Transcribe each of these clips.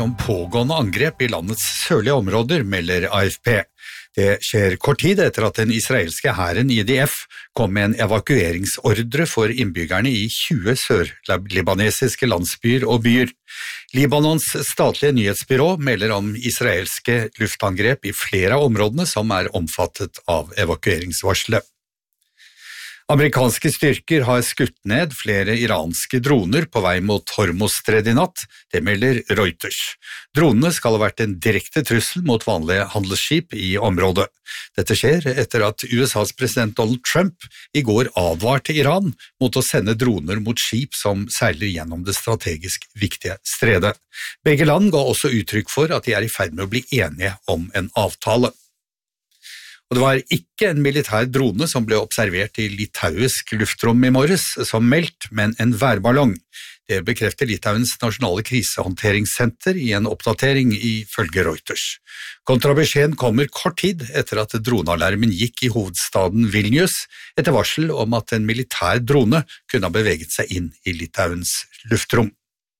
om pågående angrep I landets sørlige områder, melder AFP. Det skjer kort tid etter at den israelske hæren IDF kom med en evakueringsordre for innbyggerne I 20 sørlibanesiske landsbyer og byer. Libanons statlige nyhetsbyrå melder om israelske luftangrep I flere av områdene som omfattet av evakueringsvarselet. Amerikanske styrker har skutt ned flere iranske droner på vei mot Hormuzstredet I natt, det melder Reuters. Dronene skal ha vært en direkte trussel mot vanlige handelsskip I området. Dette skjer etter at USAs president Donald Trump I går advarte Iran mot å sende droner mot skip som seiler gjennom det strategisk viktige stredet. Begge land ga også uttrykk for at de I ferd med å bli enige om en avtale. Og det var ikke en militær drone som ble observert I litauisk luftrom I morges, som meldt, men en værballong. Det bekrefter Litauens nasjonale krisehåndteringssenter I en oppdatering ifølge Reuters. Kontrabeskjeden kommer kort tid etter at dronealarmen gikk I hovedstaden Vilnius, etter varsel om at en militær drone kunne ha beveget seg inn I Litauens luftrom.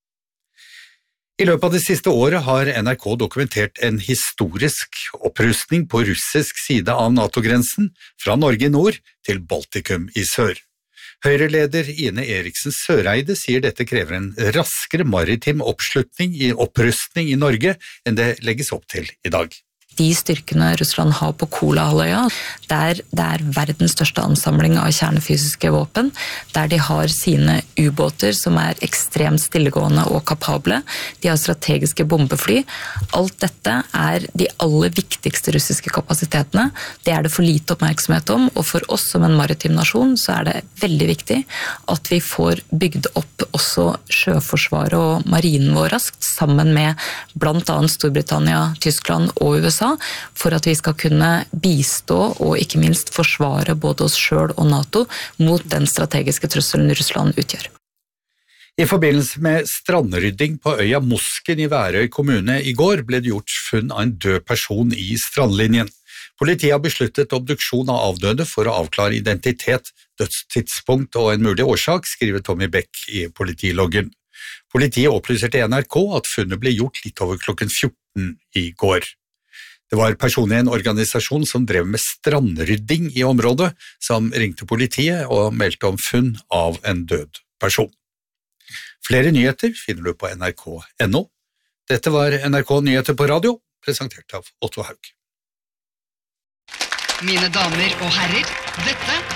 I løpet av det siste året har NRK dokumentert en historisk opprustning på russisk side av NATO-grensen fra Norge I nord til Baltikum I sør. Høyreleder Ine Eriksen Søreide sier dette krever en raskere maritim opprustning I Norge enn det legges opp til I dag. De styrkene Russland har på Kolahalvøya, der det verdens største ansamling av kjernefysiske våpen, der de har sine ubåter som ekstremt stillegående og kapable, de har strategiske bombefly. Alt dette de aller viktigste russiske kapasitetene. Det det for lite oppmerksomhet om, og for oss som en maritim nasjon så det veldig viktig at vi får bygd opp også sjøforsvaret og marinen vår raskt, sammen med blant annet Storbritannia, Tyskland og USA, for at vi skal kunne bistå og ikke minst forsvare både oss selv og NATO mot den strategiske trusselen Russland utgjør. I forbindelse med strandrydding på øya Mosken I Værøy kommune I går ble det gjort funn av en død person I strandlinjen. Politiet har besluttet obduksjon av avdøde for å avklare identitet, dødstidspunkt og en mulig årsak, skriver Tommy Beck I politiloggen. Politiet opplyser til NRK at funnet ble gjort litt over klokken 14 I går. Det var personer I en organisasjon som drev med strandrydding I området, som ringte politiet og meldte om funn av en død person. Flere nyheter finner du på nrk.no. Dette var NRK Nyheter på radio, presentert av Otto Haug. Mine damer og herrer, dette